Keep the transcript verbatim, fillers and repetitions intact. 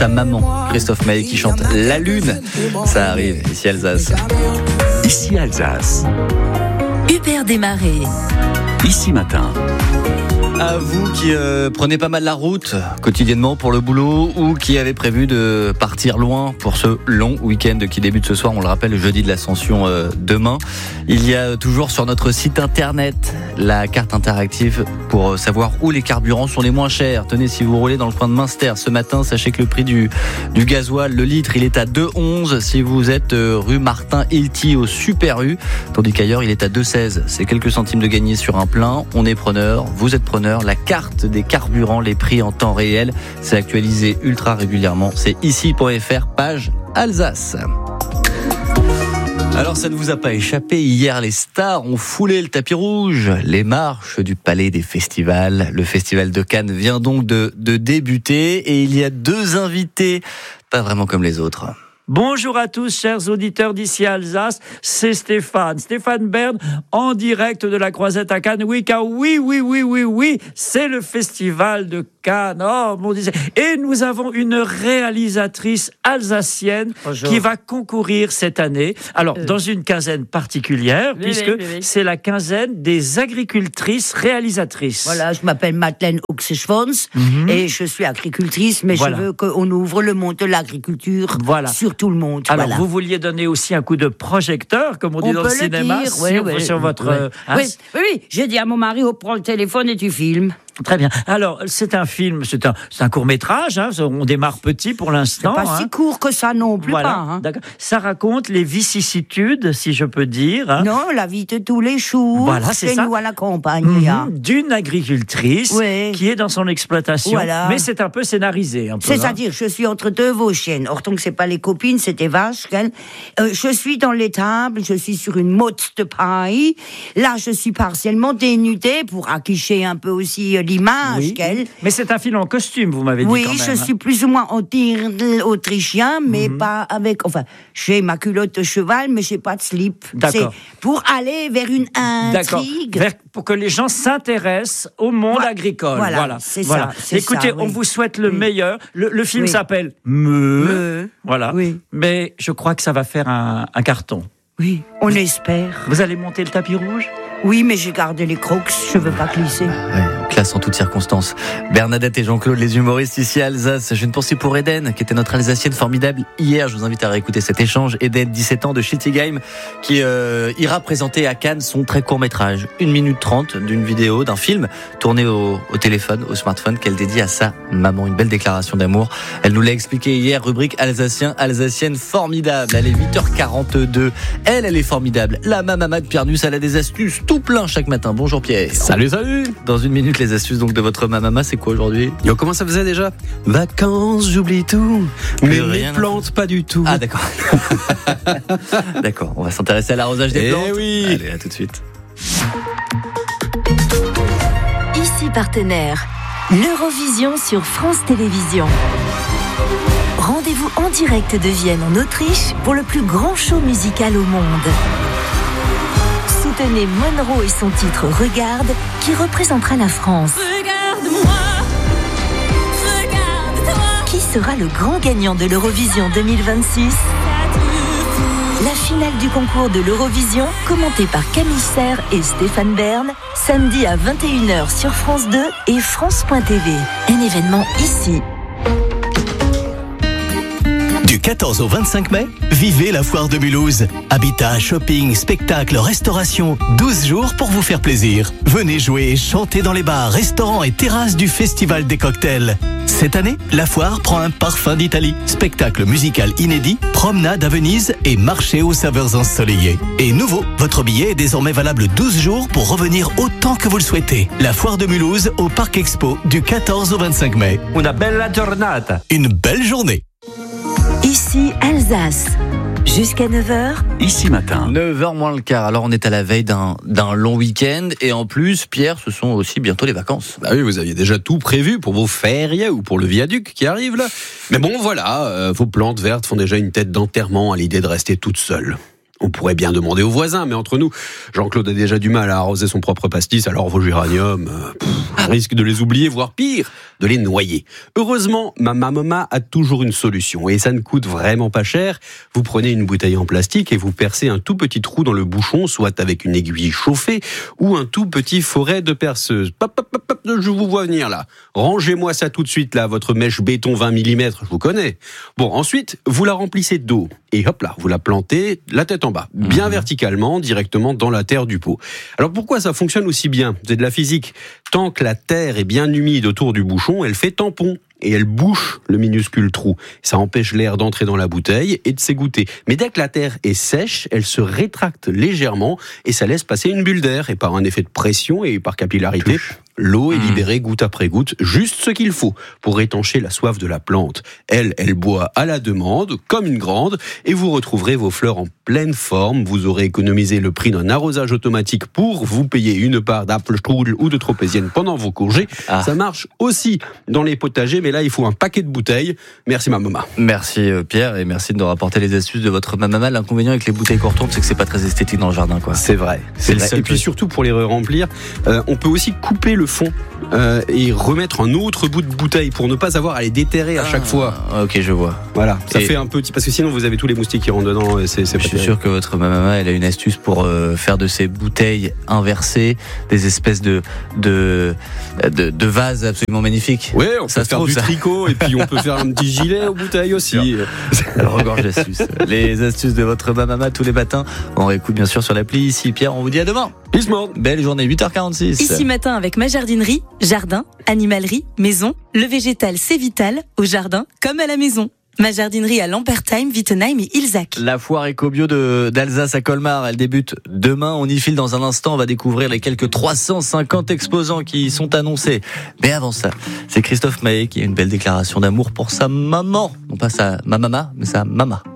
Ta maman, Christophe Maé qui chante La Lune. Ça arrive ici Alsace. Ici Alsace. Hubert Desmarais. Ici Matin. À vous qui euh, prenez pas mal la route quotidiennement pour le boulot ou qui avez prévu de partir loin pour ce long week-end qui débute ce soir, on le rappelle, le jeudi de l'Ascension euh, demain. Il y a toujours sur notre site internet la carte interactive pour savoir où les carburants sont les moins chers. Tenez, si vous roulez dans le coin de Münster ce matin, sachez que le prix du, du gasoil, le litre, il est à deux virgule onze si vous êtes euh, rue Martin-Hilty au Super U, tandis qu'ailleurs il est à deux virgule seize. C'est quelques centimes de gagné sur un plein. On est preneur, vous êtes preneur. La carte des carburants, les prix en temps réel, c'est actualisé ultra régulièrement. C'est ici point f r, page Alsace. Alors ça ne vous a pas échappé, hier les stars ont foulé le tapis rouge, les marches du Palais des Festivals. Le Festival de Cannes vient donc de, de débuter et il y a deux invités, pas vraiment comme les autres. Bonjour à tous, chers auditeurs d'ici Alsace, c'est Stéphane, Stéphane Bern, en direct de la Croisette à Cannes. Oui, car oui, oui, oui, oui, oui, c'est le festival de Cannes. Oh, mon Dieu. Et nous avons une réalisatrice alsacienne Bonjour. Qui va concourir cette année. Alors, euh. dans une quinzaine particulière, oui, puisque oui, oui, oui. c'est la quinzaine des agricultrices réalisatrices. Voilà, je m'appelle Madeleine Oxeschwons mm-hmm. et je suis agricultrice, mais voilà. je veux qu'on ouvre le monde de l'agriculture voilà. sur tout le monde. Alors, voilà. vous vouliez donner aussi un coup de projecteur, comme on dit on dans le cinéma, dire, sur, oui, oui, sur votre... Oui, euh, oui, oui, oui. J'ai dit à mon mari, oh, prends le téléphone et tu filmes. Très bien. Alors, c'est un film, c'est un, c'est un court-métrage, hein, on démarre petit pour l'instant. C'est pas hein. si court que ça non plus. Voilà, pas, hein. D'accord. Ça raconte les vicissitudes, si je peux dire. Hein. Non, la vie de tous les jours, voilà, c'est chez ça. nous à la campagne. Mmh, d'une agricultrice oui. qui est dans son exploitation, voilà. mais c'est un peu scénarisé. Un peu, C'est-à-dire, hein. je suis entre deux vauchiennes. Or, donc, c'est pas les copines, c'est des vaches. Euh, je suis dans l'étable, je suis sur une motte de paille. Là, je suis partiellement dénudée pour afficher un peu aussi euh, l'image. Oui. Mais c'est un film en costume, vous m'avez dit oui, quand même. Oui, je suis plus ou moins en dirndl autrichien, mais mm-hmm. pas avec... Enfin, j'ai ma culotte de cheval, mais j'ai pas de slip. D'accord. C'est pour aller vers une intrigue. Vers, pour que les gens s'intéressent au monde voilà. agricole. Voilà, voilà. c'est voilà. ça. C'est Écoutez, ça, oui. on vous souhaite le oui. meilleur. Le, le film oui. s'appelle Me. Me. Voilà. Oui. Mais je crois que ça va faire un, un carton. Oui, on espère. Vous allez monter le tapis rouge ? Oui, mais j'ai gardé les crocs, je veux pas glisser. Ouais, classe en toutes circonstances. Bernadette et Jean-Claude, les humoristes ici à Alsace. J'ai une pensée pour Eden, qui était notre Alsacienne formidable hier. Je vous invite à réécouter cet échange. Eden, dix-sept ans, de Schiltigheim, qui euh, ira présenter à Cannes son très court métrage. une minute trente d'une vidéo, d'un film tourné au, au téléphone, au smartphone, qu'elle dédie à sa maman. Une belle déclaration d'amour. Elle nous l'a expliqué hier, rubrique Alsacien, Alsacienne formidable. Elle est huit heures quarante-deux. Elle, elle est formidable. La mamama de Pierre Nuss, elle a des astuces tout plein chaque matin. Bonjour Pierre. Salut, salut. Dans une minute, les astuces donc de votre mamama, c'est quoi aujourd'hui ? Yo, comment ça faisait déjà ? Vacances, j'oublie tout, mais les plantes pas du tout. Ah d'accord. D'accord, on va s'intéresser à l'arrosage des eh plantes. Oui. Allez, à tout de suite. Ici partenaire, l'Eurovision sur France Télévisions. Rendez-vous en direct de Vienne en Autriche pour le plus grand show musical au monde. Soutenez Monroe et son titre Regarde, qui représentera la France. Regarde-moi, regarde-toi. Qui sera le grand gagnant de l'Eurovision deux mille vingt-six ? La finale du concours de l'Eurovision, commentée par Camille Serre et Stéphane Bern, samedi à vingt et une heures sur France deux et France point T V. Un événement ici. Du quatorze au vingt-cinq mai, vivez la foire de Mulhouse. Habitat, shopping, spectacle, restauration, douze jours pour vous faire plaisir. Venez jouer et chanter dans les bars, restaurants et terrasses du Festival des Cocktails. Cette année, la foire prend un parfum d'Italie. Spectacle musical inédit, promenade à Venise et marché aux saveurs ensoleillées. Et nouveau, votre billet est désormais valable douze jours pour revenir autant que vous le souhaitez. La foire de Mulhouse au Parc Expo du quatorze au vingt-cinq mai. Una bella giornata. Une belle journée. Ici Alsace. Jusqu'à neuf heures. Ici matin. neuf heures moins le quart. Alors on est à la veille d'un, d'un long week-end. Et en plus, Pierre, ce sont aussi bientôt les vacances. Bah oui, vous aviez déjà tout prévu pour vos fériés ou pour le viaduc qui arrive là. Mais bon, voilà, euh, vos plantes vertes font déjà une tête d'enterrement à l'idée de rester toutes seules. On pourrait bien demander aux voisins, mais entre nous, Jean-Claude a déjà du mal à arroser son propre pastis, alors vos géraniums, euh, pff, on risque de les oublier, voire pire, de les noyer. Heureusement, ma maman a toujours une solution, et ça ne coûte vraiment pas cher. Vous prenez une bouteille en plastique et vous percez un tout petit trou dans le bouchon, soit avec une aiguille chauffée, ou un tout petit foret de perceuse. Pop, pop, pop, pop, je vous vois venir là. Rangez-moi ça tout de suite là, votre mèche béton vingt millimètres, je vous connais. Bon, ensuite, vous la remplissez d'eau, et hop là, vous la plantez la tête en bas, bien mmh. verticalement, directement dans la terre du pot. Alors pourquoi ça fonctionne aussi bien ? C'est de la physique. Tant que la terre est bien humide autour du bouchon, elle fait tampon. Et elle bouche le minuscule trou. Ça empêche l'air d'entrer dans la bouteille et de s'égoutter. Mais dès que la terre est sèche, elle se rétracte légèrement et ça laisse passer une bulle d'air. Et par un effet de pression et par capillarité, l'eau est libérée goutte après goutte, juste ce qu'il faut pour étancher la soif de la plante. Elle, elle boit à la demande, comme une grande, et vous retrouverez vos fleurs en pleine forme. Vous aurez économisé le prix d'un arrosage automatique pour vous payer une part d'Apfelstrudel ou de tropézienne pendant vos congés. Ah. Ça marche aussi dans les potagers, mais là, il faut un paquet de bouteilles. Merci ma maman. Merci Pierre, et merci de nous rapporter les astuces de votre maman. L'inconvénient avec les bouteilles qu'on retourne, c'est que c'est pas très esthétique dans le jardin, quoi. C'est vrai. C'est, c'est vrai. Et puis surtout, pour les remplir, euh, on peut aussi couper le fond euh, et remettre un autre bout de bouteille pour ne pas avoir à les déterrer à ah, chaque fois. Ok, je vois. Voilà, ça et fait un petit, parce que sinon vous avez tous les moustiques qui rentrent dedans. Et c'est, c'est je pas suis terrible. sûr que votre maman, elle a une astuce pour euh, faire de ces bouteilles inversées des espèces de de de, de vases absolument magnifiques. Oui, on ça peut faire trouve, du ça. tricot et puis on peut faire un petit gilet aux bouteilles aussi. Elle regorge d'astuces. Les astuces de votre maman tous les matins. On réécoute bien sûr sur l'appli ici. Pierre, on vous dit à demain. Peace man. Belle journée, huit heures quarante-six. Ici matin avec ma jardinerie, jardin, animalerie, maison. Le végétal, c'est vital, au jardin comme à la maison. Ma jardinerie à Lampertheim, Wittenheim et Ilzac. La foire éco-bio de, d'Alsace à Colmar, elle débute demain. On y file dans un instant. On va découvrir les quelques trois cent cinquante exposants qui y sont annoncés. Mais avant ça, c'est Christophe Maé qui a une belle déclaration d'amour pour sa maman. Non pas sa ma maman, mais sa maman.